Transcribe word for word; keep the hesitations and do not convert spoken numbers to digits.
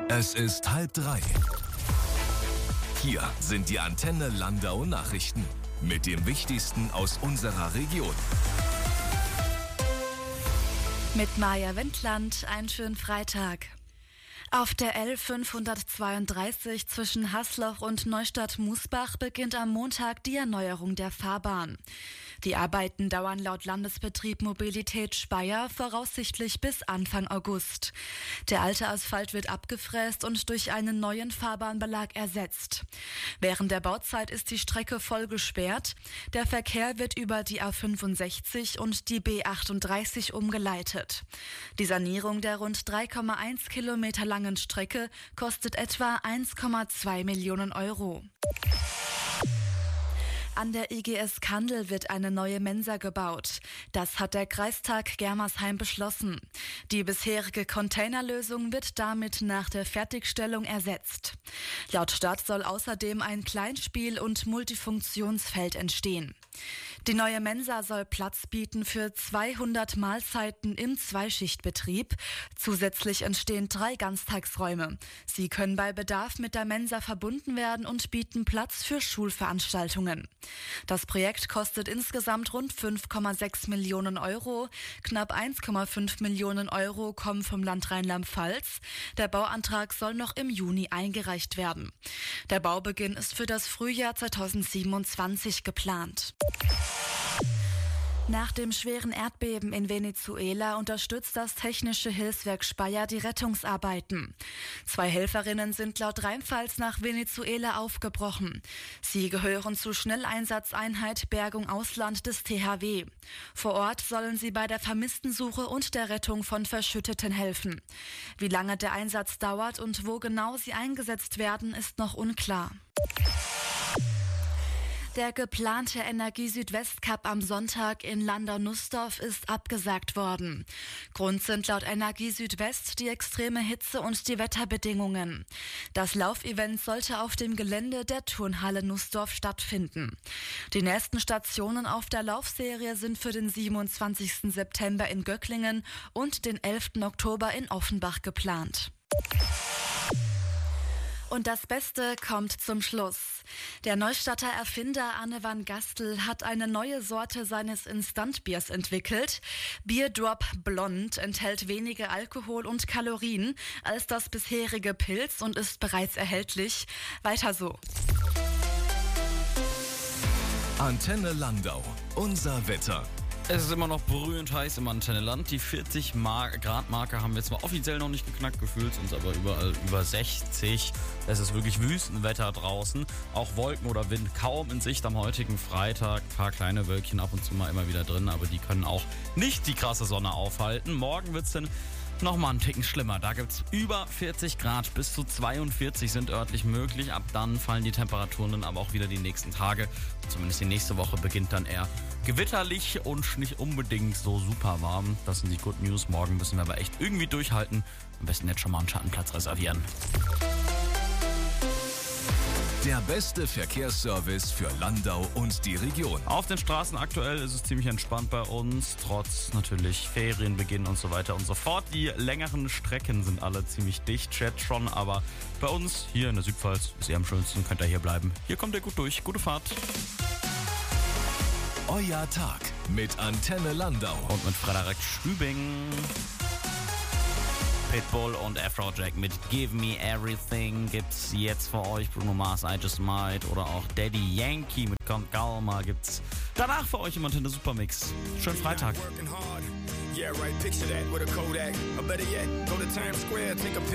Es ist halb drei. Hier sind die Antenne Landau Nachrichten mit dem Wichtigsten aus unserer Region. Mit Maja Wendland, einen schönen Freitag. Auf der L fünfhundertzweiunddreißig zwischen Hasloch und Neustadt-Musbach beginnt am Montag die Erneuerung der Fahrbahn. Die Arbeiten dauern laut Landesbetrieb Mobilität Speyer voraussichtlich bis Anfang August. Der alte Asphalt wird abgefräst und durch einen neuen Fahrbahnbelag ersetzt. Während der Bauzeit ist die Strecke voll gesperrt. Der Verkehr wird über die A fünfundsechzig und die B achtunddreißig umgeleitet. Die Sanierung der rund drei Komma eins Kilometer langen Strecke kostet etwa eins Komma zwei Millionen Euro. An der I G S Kandel wird eine neue Mensa gebaut. Das hat der Kreistag Germersheim beschlossen. Die bisherige Containerlösung wird damit nach der Fertigstellung ersetzt. Laut Stadt soll außerdem ein Kleinspiel- und Multifunktionsfeld entstehen. Die neue Mensa soll Platz bieten für zweihundert Mahlzeiten im Zweischichtbetrieb. Zusätzlich entstehen drei Ganztagsräume. Sie können bei Bedarf mit der Mensa verbunden werden und bieten Platz für Schulveranstaltungen. Das Projekt kostet insgesamt rund fünf Komma sechs Millionen Euro. Knapp eins Komma fünf Millionen Euro kommen vom Land Rheinland-Pfalz. Der Bauantrag soll noch im Juni eingereicht werden. Der Baubeginn ist für das Frühjahr zweitausendsiebenundzwanzig geplant. Nach dem schweren Erdbeben in Venezuela unterstützt das Technische Hilfswerk Speyer die Rettungsarbeiten. Zwei Helferinnen sind laut Rheinpfalz nach Venezuela aufgebrochen. Sie gehören zur Schnelleinsatzeinheit Bergung Ausland des T H W. Vor Ort sollen sie bei der Vermisstensuche und der Rettung von Verschütteten helfen. Wie lange der Einsatz dauert und wo genau sie eingesetzt werden, ist noch unklar. Der geplante Energie-Südwest-Cup am Sonntag in Landau-Nussdorf ist abgesagt worden. Grund sind laut Energie-Südwest die extreme Hitze und die Wetterbedingungen. Das Laufevent sollte auf dem Gelände der Turnhalle Nussdorf stattfinden. Die nächsten Stationen auf der Laufserie sind für den siebenundzwanzigsten September in Göcklingen und den elften Oktober in Offenbach geplant. Und das Beste kommt zum Schluss. Der Neustadter Erfinder Anne van Gastel hat eine neue Sorte seines Instantbiers entwickelt. Bierdrop Blond enthält weniger Alkohol und Kalorien als das bisherige Pils und ist bereits erhältlich. Weiter so. Antenne Landau, unser Wetter. Es ist immer noch brühend heiß im Antenneland. Die vierzig Grad Marke haben wir zwar offiziell noch nicht geknackt, gefühlt sind aber überall über sechzig. Es ist wirklich Wüstenwetter draußen. Auch Wolken oder Wind kaum in Sicht am heutigen Freitag. Ein paar kleine Wölkchen ab und zu mal immer wieder drin, aber die können auch nicht die krasse Sonne aufhalten. Morgen wird's dann nochmal einen Ticken schlimmer. Da gibt's über vierzig Grad, bis zu zweiundvierzig sind örtlich möglich. Ab dann fallen die Temperaturen dann aber auch wieder die nächsten Tage. Zumindest die nächste Woche beginnt dann eher gewitterlich und nicht unbedingt so super warm. Das sind die Good News. Morgen müssen wir aber echt irgendwie durchhalten. Am besten jetzt schon mal einen Schattenplatz reservieren. Der beste Verkehrsservice für Landau und die Region. Auf den Straßen aktuell ist es ziemlich entspannt bei uns, trotz natürlich Ferienbeginn und so weiter und so fort. Die längeren Strecken sind alle ziemlich dicht, jetzt schon, aber bei uns hier in der Südpfalz ist eher am schönsten, könnt ihr hier bleiben. Hier kommt ihr gut durch, gute Fahrt. Euer Tag mit Antenne Landau Und mit Frederik Stübing. Pitbull und Afrojack mit Give Me Everything gibt's jetzt für euch. Bruno Mars, I Just Might oder auch Daddy Yankee mit Con Calma gibt's danach für euch im Antenne Supermix. Schönen Freitag. Yeah, right, picture that with a Kodak. Or better yet, go to Times Square, take a picture.